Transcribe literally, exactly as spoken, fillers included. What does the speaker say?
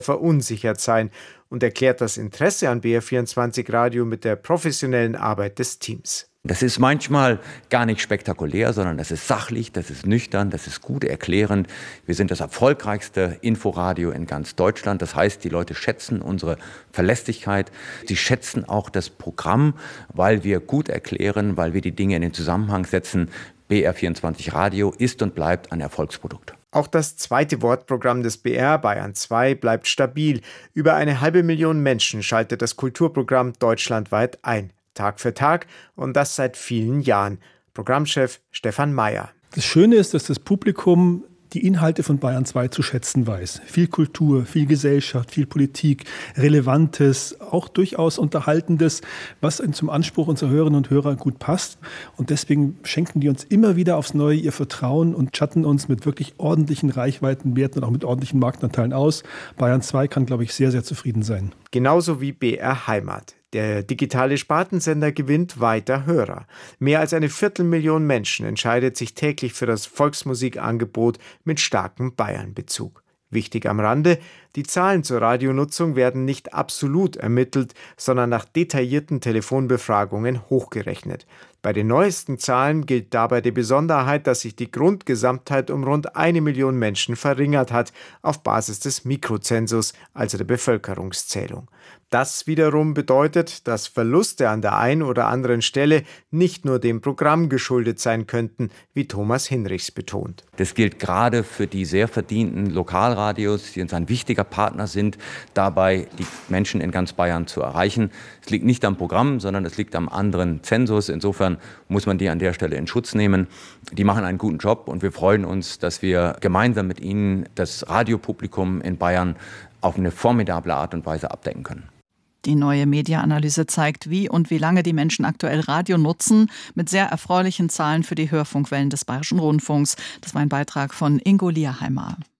verunsichert seien und erklärt das Interesse an B R vierundzwanzig Radio mit der professionellen Arbeit des Teams. Das ist manchmal gar nicht spektakulär, sondern das ist sachlich, das ist nüchtern, das ist gut erklärend. Wir sind das erfolgreichste Inforadio in ganz Deutschland. Das heißt, die Leute schätzen unsere Verlässlichkeit. Sie schätzen auch das Programm, weil wir gut erklären, weil wir die Dinge in den Zusammenhang setzen. B R vierundzwanzig Radio ist und bleibt ein Erfolgsprodukt. Auch das zweite Wortprogramm des B R, Bayern zwei, bleibt stabil. Über eine halbe Million Menschen schaltet das Kulturprogramm deutschlandweit ein. Tag für Tag und das seit vielen Jahren. Programmchef Stefan Mayer. Das Schöne ist, dass das Publikum die Inhalte von Bayern zwei zu schätzen weiß. Viel Kultur, viel Gesellschaft, viel Politik, Relevantes, auch durchaus Unterhaltendes, was zum Anspruch unserer Hörerinnen und Hörer gut passt. Und deswegen schenken die uns immer wieder aufs Neue ihr Vertrauen und schatten uns mit wirklich ordentlichen Reichweitenwerten und auch mit ordentlichen Marktanteilen aus. Bayern zwei kann, glaube ich, sehr, sehr zufrieden sein. Genauso wie B R Heimat. Der digitale Spartensender gewinnt weiter Hörer. Mehr als eine Viertelmillion Menschen entscheidet sich täglich für das Volksmusikangebot mit starkem Bayern-Bezug. Wichtig am Rande, die Zahlen zur Radionutzung werden nicht absolut ermittelt, sondern nach detaillierten Telefonbefragungen hochgerechnet. Bei den neuesten Zahlen gilt dabei die Besonderheit, dass sich die Grundgesamtheit um rund eine Million Menschen verringert hat, auf Basis des Mikrozensus, also der Bevölkerungszählung. Das wiederum bedeutet, dass Verluste an der einen oder anderen Stelle nicht nur dem Programm geschuldet sein könnten, wie Thomas Hinrichs betont. Das gilt gerade für die sehr verdienten Lokalradios, die uns ein wichtiger Partner sind, dabei die Menschen in ganz Bayern zu erreichen. Es liegt nicht am Programm, sondern es liegt am anderen Zensus. Insofern muss man die an der Stelle in Schutz nehmen. Die machen einen guten Job und wir freuen uns, dass wir gemeinsam mit ihnen das Radiopublikum in Bayern auf eine formidable Art und Weise abdecken können. Die neue Media-Analyse zeigt, wie und wie lange die Menschen aktuell Radio nutzen, mit sehr erfreulichen Zahlen für die Hörfunkwellen des Bayerischen Rundfunks. Das war ein Beitrag von Ingo Lierheimer.